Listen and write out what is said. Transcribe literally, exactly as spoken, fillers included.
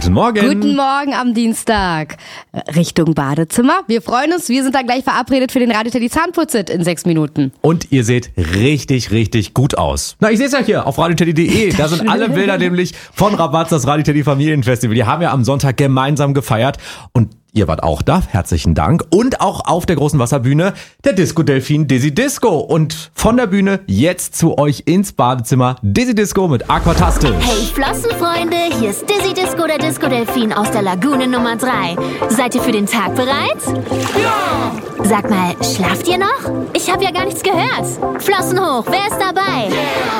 Guten Morgen. Guten Morgen am Dienstag. Richtung Badezimmer. Wir freuen uns. Wir sind da gleich verabredet für den Radio Teddy Zahnputz-Sit in sechs Minuten. Und ihr seht richtig, richtig gut aus. Na, ich sehe es ja hier auf radio teddy punkt de. Da sind alle Bilder nämlich von Rabazzas Radio Teddy Familienfestival. Die haben ja am Sonntag gemeinsam gefeiert. Und ihr wart auch da, herzlichen Dank. Und auch auf der großen Wasserbühne der Disco-Delfin Dizzy Disco. Und von der Bühne jetzt zu euch ins Badezimmer Dizzy Disco mit Aquatastisch. Hey Flossenfreunde, hier ist Dizzy Disco, der Disco-Delfin aus der Lagune Nummer drei. Seid ihr für den Tag bereit? Ja! Sag mal, schlaft ihr noch? Ich habe ja gar nichts gehört. Flossen hoch, wer ist dabei? Yeah.